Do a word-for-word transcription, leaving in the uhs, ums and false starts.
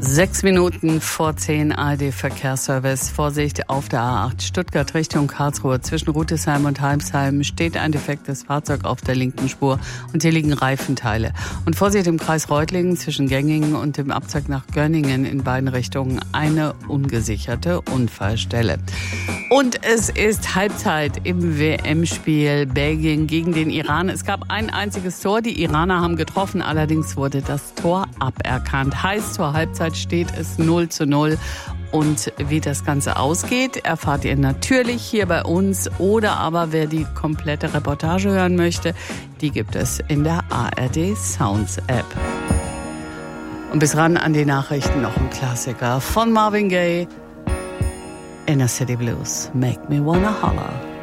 Sechs Minuten vor zehn, A R D-Verkehrsservice. Vorsicht auf der A acht Stuttgart Richtung Karlsruhe. Zwischen Rüdesheim und Heimsheim steht ein defektes Fahrzeug auf der linken Spur und hier liegen Reifenteile. Und Vorsicht im Kreis Reutlingen zwischen Gängingen und dem Abzweig nach Gönningen in beiden Richtungen eine ungesicherte Unfallstelle. Und es ist Halbzeit im W M-Spiel Belgien gegen den Iran. Es gab ein einziges Tor. Die Iraner haben getroffen, allerdings wurde das Tor aberkannt. Heißt, zur Halbzeit steht es null zu null. Und wie das Ganze ausgeht, erfahrt ihr natürlich hier bei uns. Oder aber wer die komplette Reportage hören möchte, die gibt es in der A R D Sounds App. Und bis ran an die Nachrichten noch ein Klassiker von Marvin Gaye. Inner City Blues, Make Me Wanna Holler.